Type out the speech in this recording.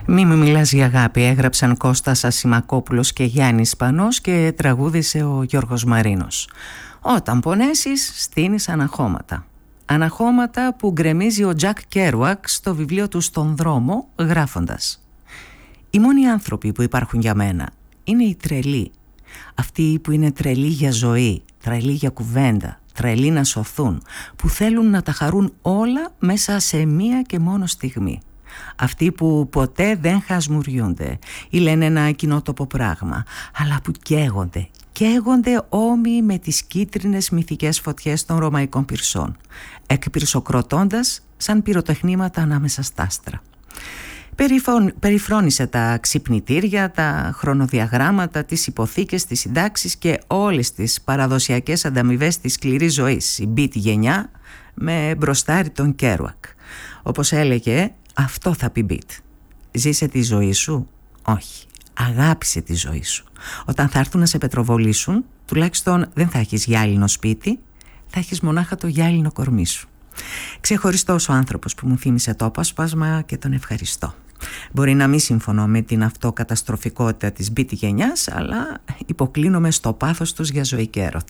«Μη μου μιλάς για αγάπη» έγραψαν Κώστας Ασημακόπουλος και Γιάννης Πανός και τραγούδισε ο Γιώργος Μαρίνος. Όταν πονέσεις στείνεις αναχώματα. Αναχώματα που γκρεμίζει ο Τζακ Κέρουακ στο βιβλίο του «Στον δρόμο», γράφοντας: «Οι μόνοι άνθρωποι που υπάρχουν για μένα είναι οι τρελοί. Αυτοί που είναι τρελοί για ζωή, τρελοί για κουβέντα, τρελοί να σωθούν, που θέλουν να τα χαρούν όλα μέσα σε μία και μόνο στιγμή. Αυτοί που ποτέ δεν χασμουριούνται ή λένε ένα κοινότοπο πράγμα, αλλά που καίγονται όμοιοι με τις κίτρινες μυθικές φωτιές των ρωμαϊκών πυρσών, εκπυρσοκροτώντας σαν πυροτεχνήματα ανάμεσα στα άστρα. Περιφρόνησε τα ξυπνητήρια, τα χρονοδιαγράμματα, τις υποθήκες, τις συντάξεις και όλες τις παραδοσιακές ανταμοιβές της σκληρής ζωής, η beat γενιά με μπροστάρι τον Κέρουακ. Όπως έλεγε, αυτό θα πει beat. Ζήσε τη ζωή σου? Όχι. Αγάπησε τη ζωή σου. Όταν θα έρθουν να σε πετροβολήσουν, τουλάχιστον δεν θα έχεις γυάλινο σπίτι, θα έχεις μονάχα το γυάλινο κορμί σου. Ξεχωριστός ο άνθρωπος που μου θύμισε το απόσπασμα και τον ευχαριστώ. Μπορεί να μην συμφωνώ με την αυτοκαταστροφικότητα της beat γενιάς, αλλά υποκλίνομαι στο πάθος τους για ζωή και έρωτα.